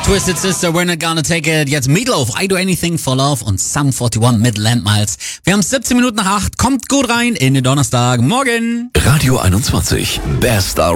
Twisted Sister, We're Not Gonna Take It. Jetzt Meatloaf, I Do Anything for Love und Sum 41 mit Landmiles. Wir haben 17 Minuten nach 8. Kommt gut rein in den Donnerstag. Morgen. Radio 21. Best